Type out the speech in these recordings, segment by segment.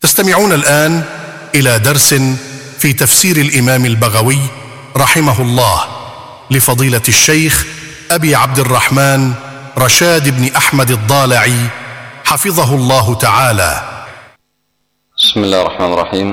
تستمعون الآن إلى درس في تفسير الإمام البغوي رحمه الله لفضيلة الشيخ أبي عبد الرحمن رشاد بن أحمد الضالعي حفظه الله تعالى. بسم الله الرحمن الرحيم.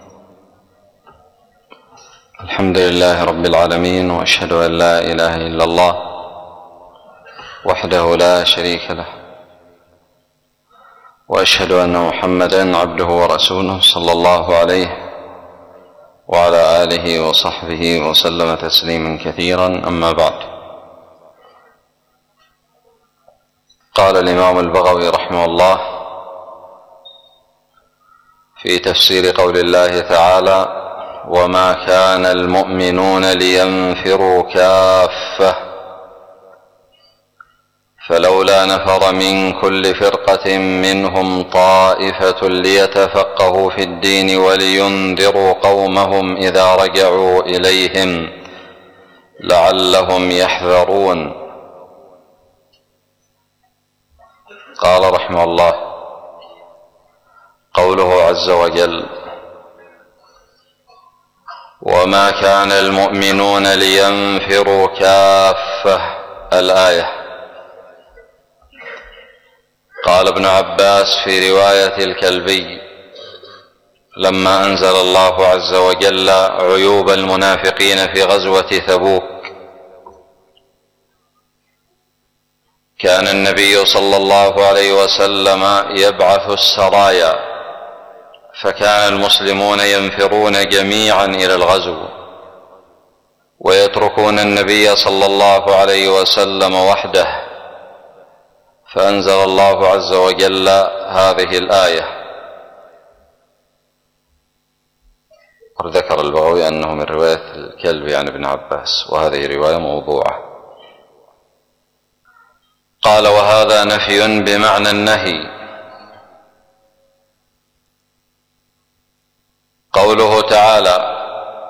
الحمد لله رب العالمين، وأشهد أن لا إله إلا الله وحده لا شريك له، وأشهد أن محمدًا عبده ورسوله صلى الله عليه وعلى آله وصحبه وسلم تسليما كثيرا. أما بعد، قال الإمام البغوي رحمه الله في تفسير قول الله تعالى: وما كان المؤمنون لينفروا كافة فلولا نفر من كل فرقة منهم طائفة ليتفقهوا في الدين ولينذروا قومهم إذا رجعوا إليهم لعلهم يحذرون. قال رحمه الله: قوله عز وجل: وما كان المؤمنون لينفروا كافة، الآية. قال ابن عباس في رواية الكلبي: لما أنزل الله عز وجل عيوب المنافقين في غزوة تبوك كان النبي صلى الله عليه وسلم يبعث السرايا، فكان المسلمون ينفرون جميعا إلى الغزو ويتركون النبي صلى الله عليه وسلم وحده، فأنزل الله عز وجل هذه الآية. ذكر البغوي أنه من رواية الكلبي عن ابن عباس، وهذه رواية موضوعة. قال: وهذا نفي بمعنى النهي. قوله تعالى: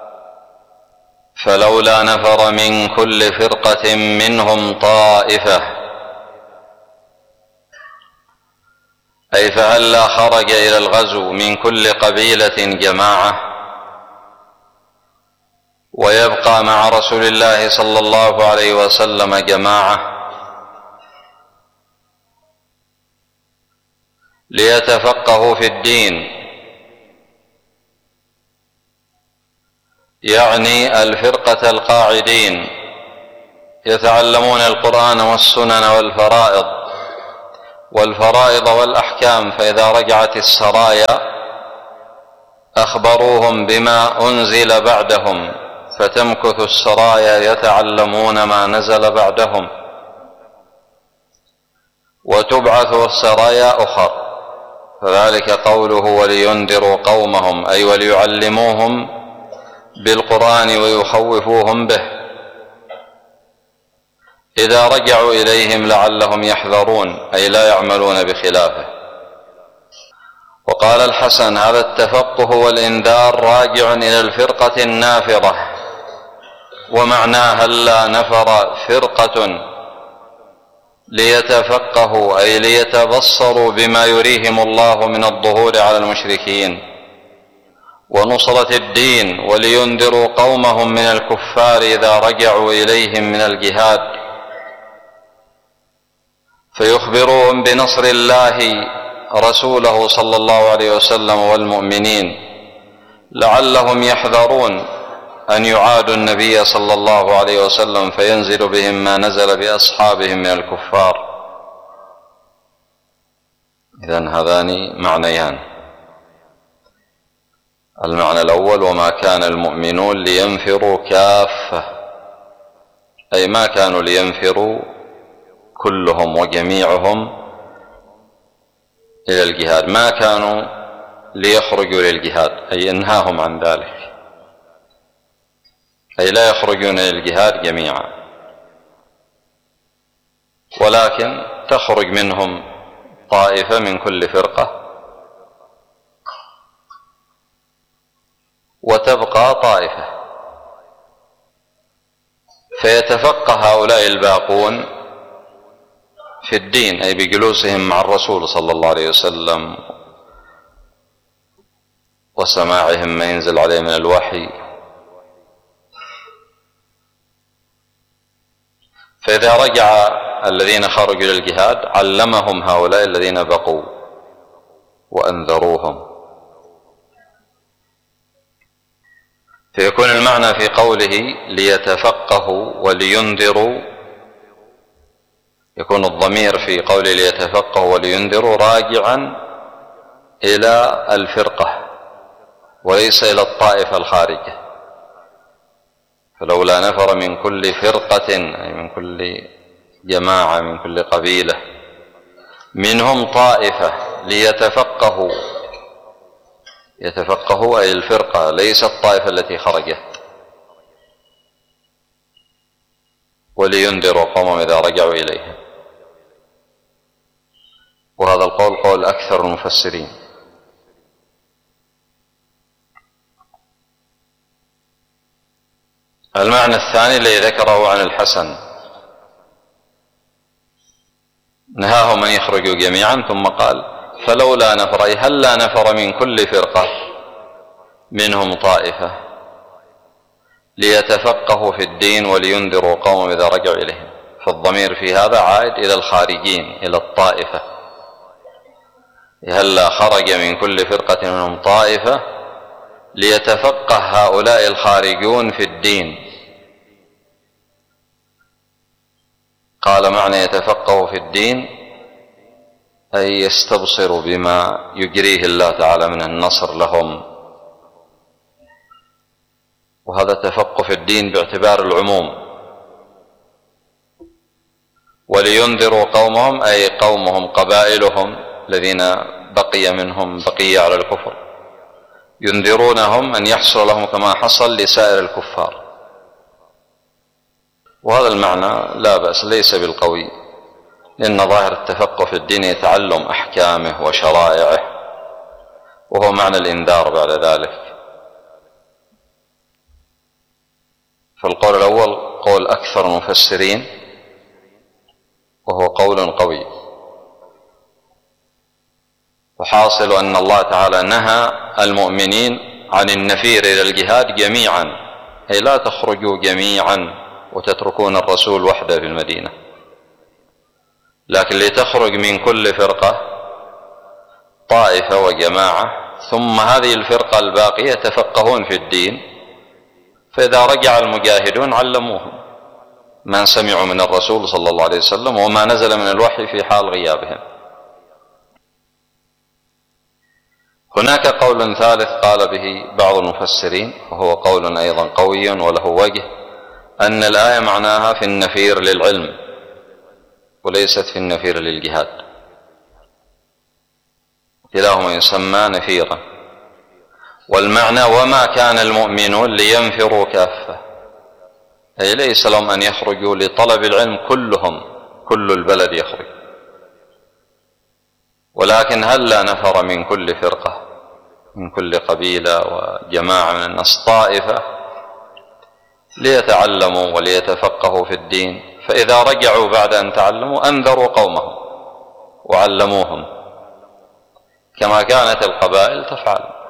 فلولا نفر من كل فرقة منهم طائفة، أي فهلا خرج إلى الغزو من كل قبيلة جماعة ويبقى مع رسول الله صلى الله عليه وسلم جماعة ليتفقهوا في الدين، يعني الفرقة القاعدين يتعلمون القرآن والسنن والفرائض والأحكام، فإذا رجعت السرايا أخبروهم بما أنزل بعدهم، فتمكث السرايا يتعلمون ما نزل بعدهم، وتبعث السرايا أخر. فذلك قوله: ولينذروا قومهم، أي وليعلموهم بالقرآن ويخوفوهم به إذا رجعوا إليهم لعلهم يحذرون، أي لا يعملون بخلافه. وقال الحسن: هذا التفقه والإنذار راجع إلى الفرقة النافرة، ومعناه هلا نفر فرقة ليتفقهوا، أي ليتبصروا بما يريهم الله من الظهور على المشركين ونصرة الدين، ولينذروا قومهم من الكفار إذا رجعوا إليهم من الجهاد، فيخبرهم بنصر الله رسوله صلى الله عليه وسلم والمؤمنين، لعلهم يحذرون أن يعادوا النبي صلى الله عليه وسلم فينزل بهم ما نزل بأصحابهم من الكفار. إذن هذان معنيان: المعنى الأول: وما كان المؤمنون لينفروا كافة، أي ما كانوا لينفروا كلهم وجميعهم إلى الجهاد، ما كانوا ليخرجوا للجهاد، أي انهاهم عن ذلك، أي لا يخرجون إلى الجهاد جميعا، ولكن تخرج منهم طائفة من كل فرقة وتبقى طائفة، فيتفقه هؤلاء الباقون في الدين، أي بجلوسهم مع الرسول صلى الله عليه وسلم وسماعهم ما ينزل عليه من الوحي. فإذا رجع الذين خرجوا للجهاد علمهم هؤلاء الذين بقوا وأنذروهم. فيكون المعنى في قوله ليتفقهوا ولينذروا، يكون الضمير في قوله ليتفقهوا ولينذروا راجعا إلى الفرقة وليس إلى الطائفة الخارجة. فلولا نفر من كل فرقة، أي من كل جماعة، من كل قبيلة منهم طائفة ليتفقهوا، يتفقهوا أي الفرقة ليس الطائفة التي خرجت، ولينذروا قومهم إذا رجعوا إليهم. وهذا القول قول أكثر المفسرين. المعنى الثاني الذي ذكره عن الحسن نهاهم أن يخرجوا جميعا ثم قال فلولا نفر، أي هلا نفر من كل فرقة منهم طائفة ليتفقهوا في الدين ولينذروا قومهم إذا رجعوا إليهم. فالضمير في هذا عائد إلى الخارجين، إلى الطائفة. هلا خرج من كل فرقة منهم طائفة ليتفقه هؤلاء الخارجون في الدين. قال معنى يتفقه في الدين أي يستبصر بما يجريه الله تعالى من النصر لهم. وهذا التفقه في الدين باعتبار العموم. ولينذروا قومهم أي قومهم قبائلهم الذين بقي منهم بقية على الكفر، ينذرونهم أن يحصل لهم كما حصل لسائر الكفار. وهذا المعنى لا بأس، ليس بالقوي، لأن ظاهر التفقه في الدين يتعلم أحكامه وشرائعه، وهو معنى الإنذار بعد ذلك. فالقول الأول قول أكثر المفسرين وهو قول قوي. وحاصل أن الله تعالى نهى المؤمنين عن النفير إلى الجهاد جميعا، أي لا تخرجوا جميعا وتتركون الرسول وحده في المدينة، لكن لتخرج من كل فرقة طائفة وجماعة، ثم هذه الفرقة الباقية يتفقهون في الدين. فإذا رجع المجاهدون علموهم ما سمعوا من الرسول صلى الله عليه وسلم وما نزل من الوحي في حال غيابهم. هناك قول ثالث قال به بعض المفسرين وهو قول أيضا قوي وله وجه، أن الآية معناها في النفير للعلم وليست في النفير للجهاد، كلاهما يسمى نفيرا. والمعنى وما كان المؤمنون لينفروا كافة، أي ليس لهم أن يخرجوا لطلب العلم كلهم، كل البلد يخرج، ولكن هلا نفر من كل فرقة، من كل قبيلة وجماعة من الناس طائفة ليتعلموا وليتفقهوا في الدين. فإذا رجعوا بعد أن تعلموا أنذروا قومهم وعلموهم كما كانت القبائل تفعل.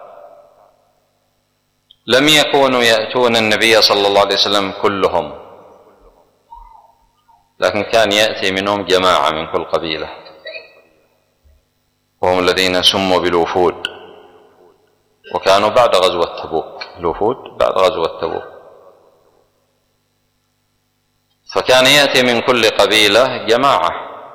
لم يكونوا يأتون النبي صلى الله عليه وسلم كلهم، لكن كان يأتي منهم جماعة من كل قبيلة، وهم الذين سموا بالوفود، وكانوا بعد غزوة تبوك، الوفود بعد غزوة تبوك. فكان يأتي من كل قبيلة جماعة،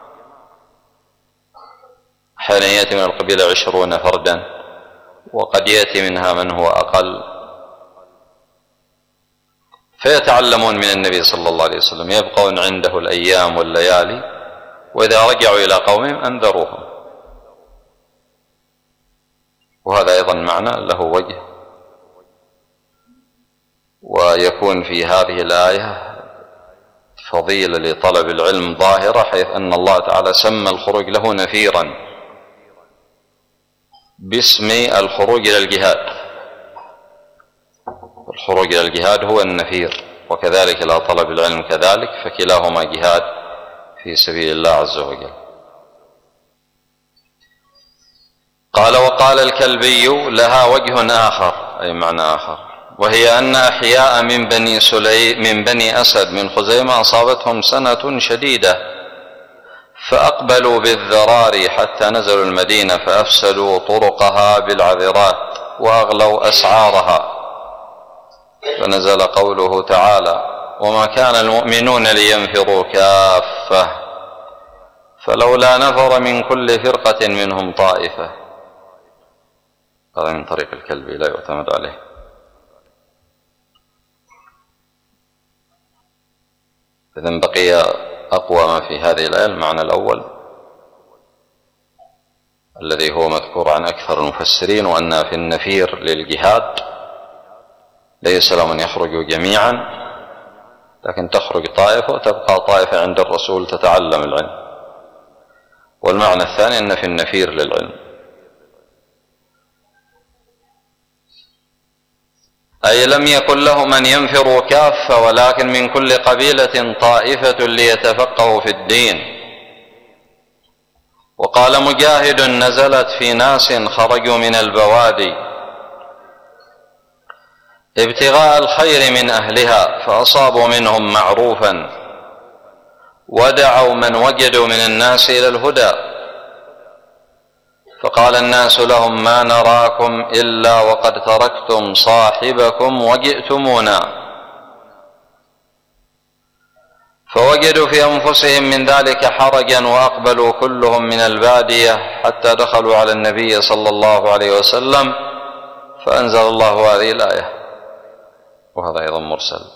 أحيانا يأتي من القبيلة 20 فردا، وقد يأتي منها من هو أقل، فيتعلمون من النبي صلى الله عليه وسلم، يبقون عنده الأيام والليالي، وإذا رجعوا إلى قومهم أنذروهم. وهذا أيضا معنى له وجه. ويكون في هذه الآية فضيلة لطلب العلم ظاهرة، حيث أن الله تعالى سمى الخروج له نفيرا باسم الخروج إلى الجهاد. الخروج إلى الجهاد هو النفير، وكذلك إلى طلب العلم كذلك، فكلاهما جهاد في سبيل الله عز وجل. قال: وقال الكلبي: لها وجه آخر، أي معنى آخر، وهي أن أحياء من بني أسد من خزيمة أصابتهم سنة شديدة فأقبلوا بالذرار حتى نزلوا المدينة فأفسدوا طرقها بالعذرات وأغلوا أسعارها، فنزل قوله تعالى: وما كان المؤمنون لينفروا كافة فلولا نفر من كل فرقة منهم طائفة. هذا من طريق الكلبي لا يعتمد عليه. إذن بقي أقوى ما في هذه الآية المعنى الأول الذي هو مذكور عن أكثر المفسرين، وأن في النفير للجهاد ليس لهم أن يخرجوا جميعا، لكن تخرج طائفة وتبقى طائفة عند الرسول تتعلم العلم. والمعنى الثاني أن في النفير للعلم، أي لم يكن لهم أن ينفروا كافة ولكن من كل قبيلة طائفة ليتفقهوا في الدين. وقال مجاهد: نزلت في ناس خرجوا من البوادي ابتغاء الخير من أهلها فأصابوا منهم معروفا ودعوا من وجدوا من الناس إلى الهدى، فقال الناس لهم: ما نراكم إلا وقد تركتم صاحبكم وجئتمونا، فوجدوا في أنفسهم من ذلك حرجا وأقبلوا كلهم من البادية حتى دخلوا على النبي صلى الله عليه وسلم، فأنزل الله هذه الآية، وهذا أيضا مرسل.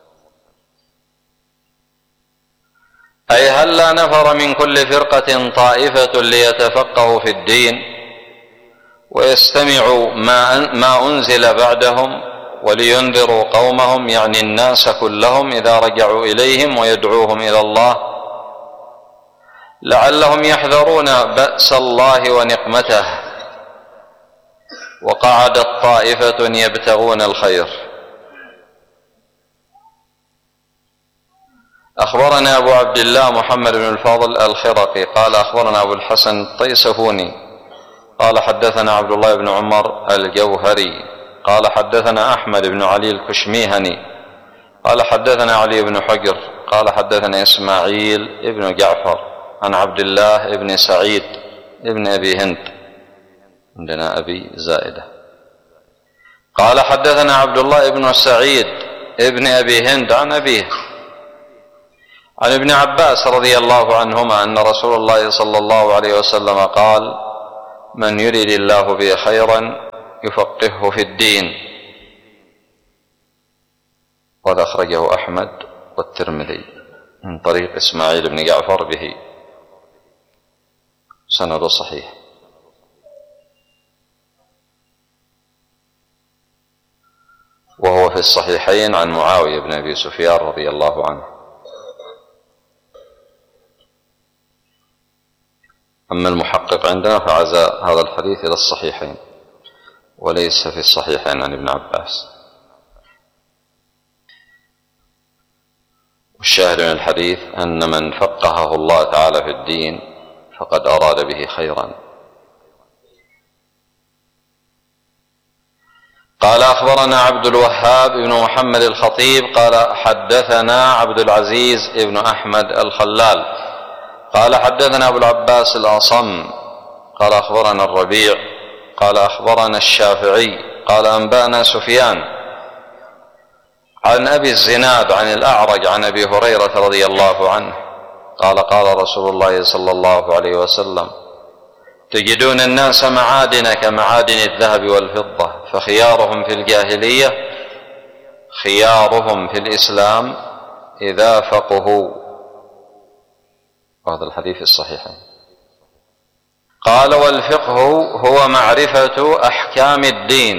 أي هلا نفر من كل فرقة طائفة ليتفقهوا في الدين ويستمعوا ما أنزل بعدهم ولينذروا قومهم، يعني الناس كلهم إذا رجعوا إليهم ويدعوهم إلى الله، لعلهم يحذرون بأس الله ونقمته. وقعدت طائفة يبتغون الخير. أخبرنا أبو عبد الله محمد بن الفاضل الخرقي قال: أخبرنا أبو الحسن الطيسفوني قال: حدثنا عبد الله بن عمر الجوهري قال: حدثنا أحمد بن علي الكشميهني قال: حدثنا علي بن حجر قال: حدثنا إسماعيل بن جعفر عن عبد الله بن سعيد بن أبي هند، عندنا أبي زائدة، قال: حدثنا عبد الله بن سعيد بن أبي هند عن أبيه عن ابن عباس رضي الله عنهما أن رسول الله صلى الله عليه وسلم قال: من يريد الله به خيرا يفقهه في الدين. وهذا أخرجه أحمد والترمذي من طريق إسماعيل بن جعفر به سند صحيح. وهو في الصحيحين عن معاوية بن أبي سفيان رضي الله عنه. أما المحقق عندنا فعزى هذا الحديث إلى الصحيحين وليس في الصحيحين عن ابن عباس. والشاهد من الحديث أن من فقهه الله تعالى في الدين فقد أراد به خيرا. قال: أخبرنا عبد الوهاب بن محمد الخطيب قال: حدثنا عبد العزيز بن أحمد الخلال قال: حدثنا أبو العباس الأصم قال: أخبرنا الربيع قال: أخبرنا الشافعي قال: أنبأنا سفيان عن أبي الزناد عن الأعرج عن أبي هريرة رضي الله عنه قال: قال رسول الله صلى الله عليه وسلم: تجدون الناس معادن كمعادن الذهب والفضة، فخيارهم في الجاهلية خيارهم في الإسلام إذا فقهوا. وهذا الحديث الصحيح. قال: والفقه هو معرفة أحكام الدين،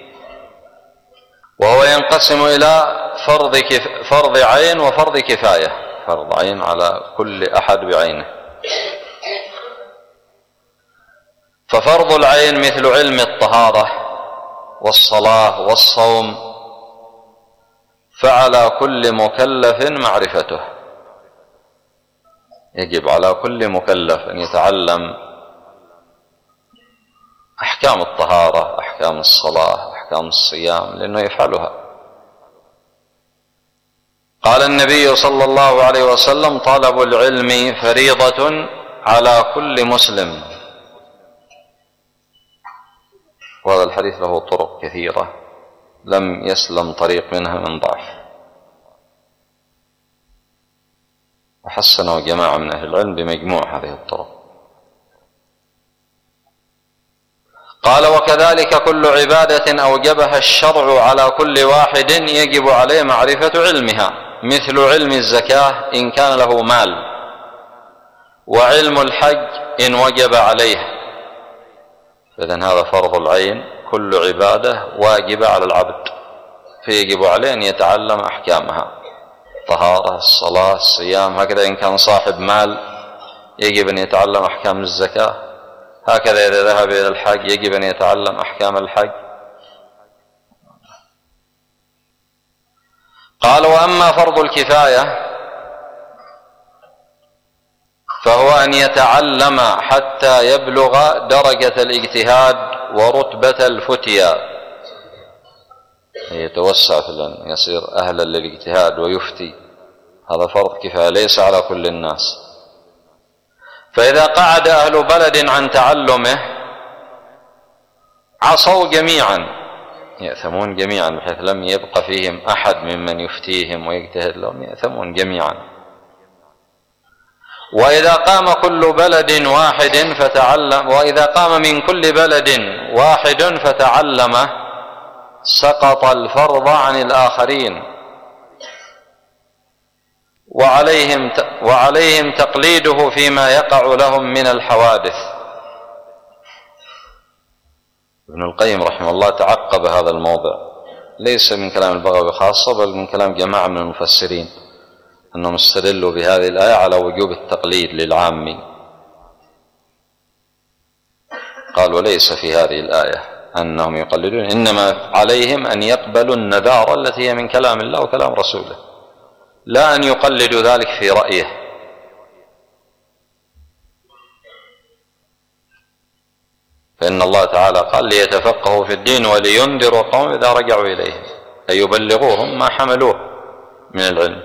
وهو ينقسم إلى فرض عين وفرض كفاية. فرض عين على كل أحد بعينه. ففرض العين مثل علم الطهارة والصلاة والصوم، فعلى كل مكلف معرفته. يجب على كل مكلف أن يتعلم أحكام الطهارة، أحكام الصلاة، أحكام الصيام، لأنه يفعلها. قال النبي صلى الله عليه وسلم: طلب العلم فريضة على كل مسلم. وهذا الحديث له طرق كثيرة لم يسلم طريق منها من ضعف، وحسنه جماعة من أهل العلم بمجموع هذه الطرق. قال: وكذلك كل عبادة أوجبها الشرع على كل واحد يجب عليه معرفة علمها، مثل علم الزكاة إن كان له مال، وعلم الحج إن وجب عليه. إذن هذا فرض العين، كل عبادة واجبة على العبد، فيجب عليه أن يتعلم أحكامها: الطهارة، الصلاة، الصيام. هكذا إن كان صاحب مال يجب أن يتعلم أحكام الزكاة، هكذا إذا ذهب إلى الحج يجب أن يتعلم أحكام الحج. قال: وأما فرض الكفاية فهو أن يتعلم حتى يبلغ درجة الاجتهاد ورتبة الفتيا، يتوسع في أن يصير أهلا للاجتهاد ويفتي. هذا فرض كفاية ليس على كل الناس. فإذا قعد أهل بلد عن تعلمه عصوا جميعا، يأثمون جميعا، بحيث لم يبق فيهم أحد ممن يفتيهم ويجتهد لهم، يأثمون جميعا. وإذا قام كل بلد واحد فتعلم، وإذا قام من كل بلد واحد فتعلمه سقط الفرض عن الآخرين، وعليهم تقليده فيما يقع لهم من الحوادث. ابن القيم رحمه الله تعقب هذا الموضع، ليس من كلام البغوي خاصة، بل من كلام جماعة من المفسرين، أنهم استدلوا بهذه الآية على وجوب التقليد للعامي. قال: وليس في هذه الآية أنهم يقلدون، إنما عليهم أن يقبلوا النذارة التي هي من كلام الله وكلام رسوله، لا أن يقلدوا ذلك في رأيه. فإن الله تعالى قال: ليتفقهوا في الدين ولينذروا قوم إذا رجعوا إليهم، أي يبلغوهم ما حملوه من العلم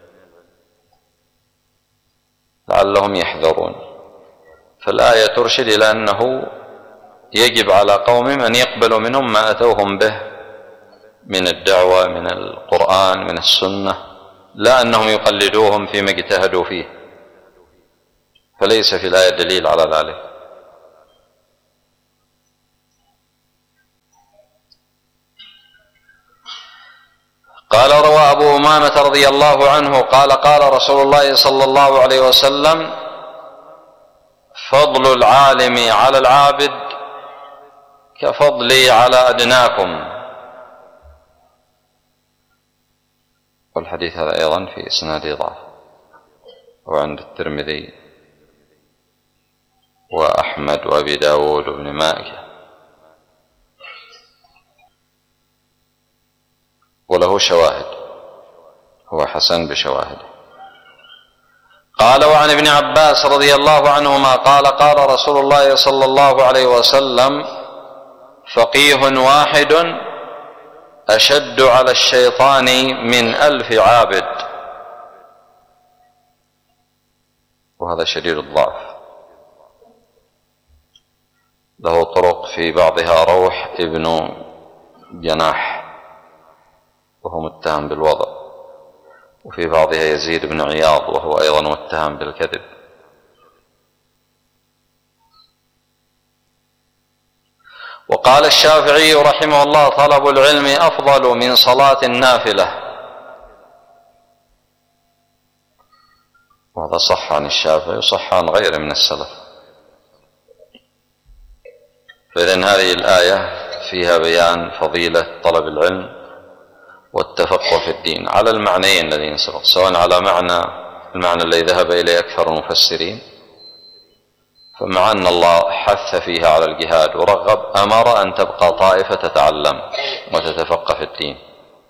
لعلهم يحذرون. فالآية ترشد إلى أنه يجب على قومهم أن يقبلوا منهم ما أتوهم به من الدعوة، من القرآن، من السنة، لا أنهم يقلدوهم فيما اجتهدوا فيه. فليس في الآية دليل على ذلك. قال: روى أبو أمامة رضي الله عنه قال: قال رسول الله صلى الله عليه وسلم: فضل العالم على العابد كفضلي على أدناكم. والحديث هذا أيضا في إسناده ضعف، وعند الترمذي وأحمد وأبي داود وابن ماجه، وله شواهد، هو حسن بشواهد. قال: وعن ابن عباس رضي الله عنهما قال: قال رسول الله صلى الله عليه وسلم: فقيه واحد أشد على الشيطان من 1000 عابد. وهذا شديد الضعف، له طرق، في بعضها روح ابن جناح وهو متهم بالوضع، وفي بعضها يزيد بن عياض وهو أيضا متهم بالكذب. وقال الشافعي رحمه الله: طلب العلم أفضل من صلاة النافلة. وهذا صح عن الشافعي وصح عن غيره من السلف. فإذن هذه الآية فيها بيان فضيلة طلب العلم والتفقه في الدين على المعنيين الذين سبق، سواء على المعنى الذي ذهب إليه أكثر المفسرين، فمع أن الله حث فيها على الجهاد ورغب، أمر أن تبقى طائفة تتعلم وتتفقه في الدين،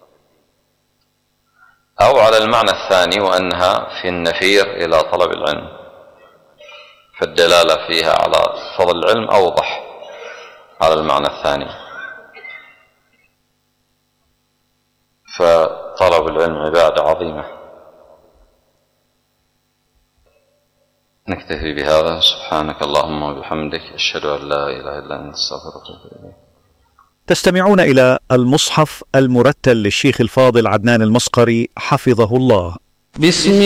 أو على المعنى الثاني وأنها في النفير إلى طلب العلم، فالدلالة فيها على فضل العلم أوضح. على المعنى الثاني. فطلب العلم عبادة عظيمة. نكتفي بهذا. سبحانك اللهم وبحمدك، أشهد أن لا إله إلا أنت، أستغفرك وأتوب إليك. تستمعون إلى المصحف المرتل للشيخ الفاضل عدنان المصقري حفظه الله. بسم